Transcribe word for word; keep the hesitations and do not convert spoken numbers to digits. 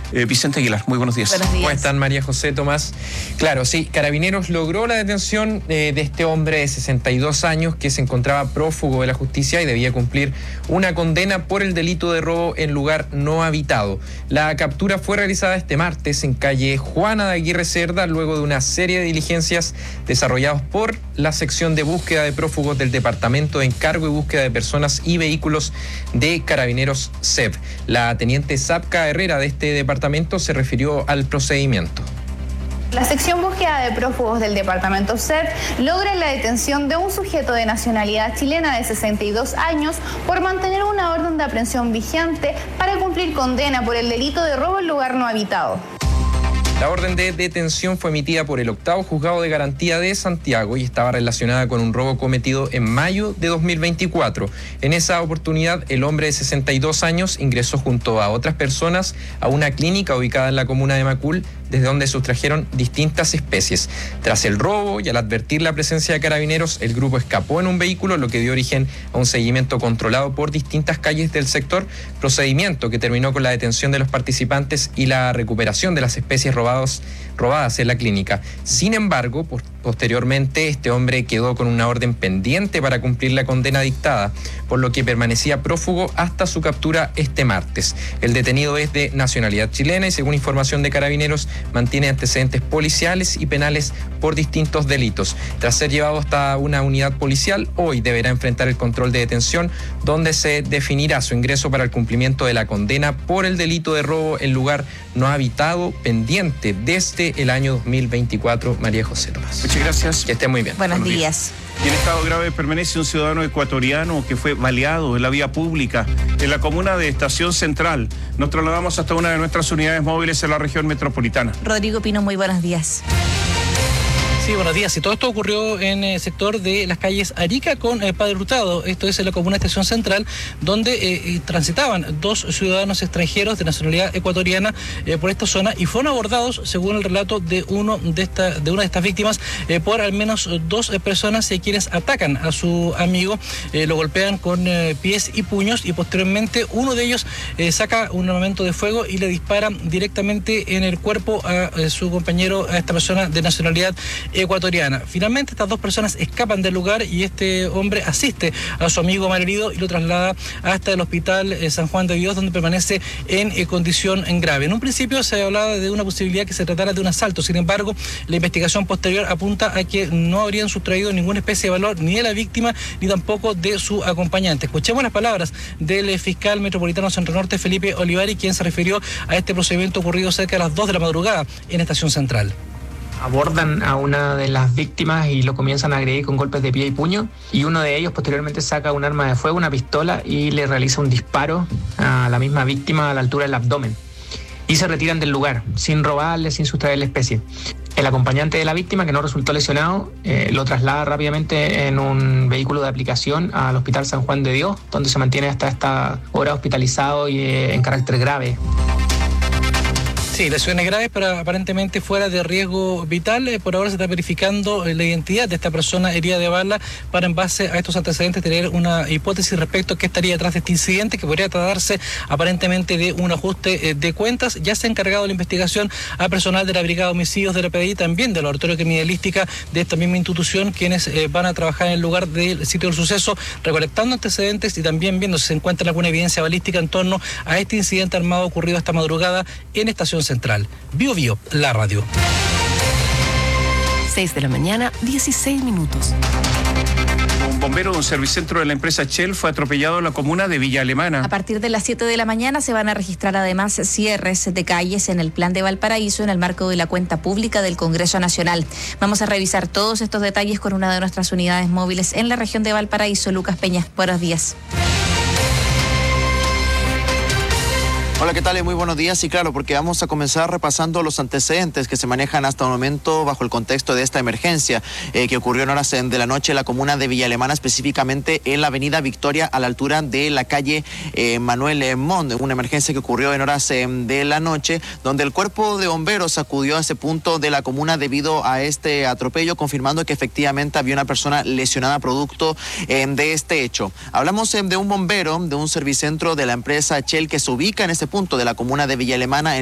Eh, Vicente Aguilar, muy buenos días. Buenos días. ¿Cómo están, María José, Tomás? Claro, sí, Carabineros logró la detención eh, de este hombre de sesenta y dos años que se encontraba prófugo de la justicia y debía cumplir una condena por el delito de robo en lugar no habitado. La captura fue realizada este martes en calle Juana de Aguirre Cerda, luego de una serie de diligencias desarrolladas por la sección de búsqueda de prófugos del Departamento de Encargo y Búsqueda de Personas y Vehículos de Carabineros C E V. La teniente Sapka Herrera de este departamento se refirió al procedimiento. La sección búsqueda de prófugos del departamento C E V logra la detención de un sujeto de nacionalidad chilena de sesenta y dos años por mantener una orden de aprehensión vigente para cumplir condena por el delito de robo en lugar no habitado. La orden de detención fue emitida por el octavo Juzgado de Garantía de Santiago y estaba relacionada con un robo cometido en mayo de dos mil veinticuatro. En esa oportunidad, el hombre de sesenta y dos años ingresó junto a otras personas a una clínica ubicada en la comuna de Macul, desde donde sustrajeron distintas especies. Tras el robo y al advertir la presencia de carabineros, el grupo escapó en un vehículo, lo que dio origen a un seguimiento controlado por distintas calles del sector, procedimiento que terminó con la detención de los participantes y la recuperación de las especies robadas, robadas en la clínica. Sin embargo, posteriormente, este hombre quedó con una orden pendiente para cumplir la condena dictada, por lo que permanecía prófugo hasta su captura este martes. El detenido es de nacionalidad chilena y, según información de Carabineros, mantiene antecedentes policiales y penales por distintos delitos. Tras ser llevado hasta una unidad policial, hoy deberá enfrentar el control de detención, donde se definirá su ingreso para el cumplimiento de la condena por el delito de robo en lugar no habitado pendiente desde el año dos mil veinticuatro. María José Tomás. Muchas gracias. Que esté muy bien. Buenos, Buenos días. días. Y en estado grave permanece un ciudadano ecuatoriano que fue baleado en la vía pública en la comuna de Estación Central. Nos trasladamos hasta una de nuestras unidades móviles en la región metropolitana. Rodrigo Pino, muy buenos días. Sí, buenos días. Y todo esto ocurrió en el sector de las calles Arica con eh, Padre Hurtado. Esto es en la comuna de Estación Central, donde eh, transitaban dos ciudadanos extranjeros de nacionalidad ecuatoriana eh, por esta zona y fueron abordados, según el relato de uno de esta de una de estas víctimas, eh, por al menos dos eh, personas eh, quienes atacan a su amigo, eh, lo golpean con eh, pies y puños y posteriormente uno de ellos eh, saca un armamento de fuego y le dispara directamente en el cuerpo a, a su compañero, a esta persona de nacionalidad ecuatoriana. Finalmente estas dos personas escapan del lugar y este hombre asiste a su amigo malherido y lo traslada hasta el hospital eh, San Juan de Dios, donde permanece en eh, condición grave. En un principio se hablaba de una posibilidad que se tratara de un asalto, sin embargo la investigación posterior apunta a que no habrían sustraído ninguna especie de valor ni de la víctima ni tampoco de su acompañante. Escuchemos las palabras del eh, fiscal metropolitano Centro Norte, Felipe Olivari, quien se refirió a este procedimiento ocurrido cerca de las dos de la madrugada en Estación Central. Abordan a una de las víctimas y lo comienzan a agredir con golpes de pie y puño, y uno de ellos posteriormente saca un arma de fuego, una pistola, y le realiza un disparo a la misma víctima a la altura del abdomen y se retiran del lugar sin robarle, sin sustraer la especie. El acompañante de la víctima, que no resultó lesionado, eh, lo traslada rápidamente en un vehículo de aplicación al Hospital San Juan de Dios, donde se mantiene hasta esta hora hospitalizado y eh, en carácter grave. Sí, lesiones graves, pero aparentemente fuera de riesgo vital. Eh, por ahora se está verificando eh, la identidad de esta persona herida de bala para, en base a estos antecedentes, tener una hipótesis respecto a qué estaría detrás de este incidente, que podría tratarse aparentemente de un ajuste eh, de cuentas. Ya se ha encargado la investigación a personal de la Brigada de Homicidios de la P D I, también del Laboratorio Criminalística de esta misma institución, quienes eh, van a trabajar en el lugar del sitio del suceso, recolectando antecedentes y también viendo si se encuentra alguna evidencia balística en torno a este incidente armado ocurrido esta madrugada en Estación Central. Bio Bio, la radio. seis de la mañana, dieciséis minutos. Un bombero de un servicentro de la empresa Shell fue atropellado en la comuna de Villa Alemana. A partir de las siete de la mañana se van a registrar además cierres de calles en el Plan de Valparaíso en el marco de la cuenta pública del Congreso Nacional. Vamos a revisar todos estos detalles con una de nuestras unidades móviles en la región de Valparaíso. Lucas Peña, buenos días. Hola, ¿qué tal? Muy buenos días. Y claro, porque vamos a comenzar repasando los antecedentes que se manejan hasta el momento bajo el contexto de esta emergencia eh, que ocurrió en horas de la noche en la comuna de Villa Alemana, específicamente en la avenida Victoria a la altura de la calle eh, Manuel Montt. Una emergencia que ocurrió en horas eh, de la noche, donde el cuerpo de bomberos acudió a ese punto de la comuna debido a este atropello, confirmando que efectivamente había una persona lesionada producto eh, de este hecho. Hablamos eh, de un bombero de un servicentro de la empresa Shell que se ubica en este punto de la comuna de Villa Alemana.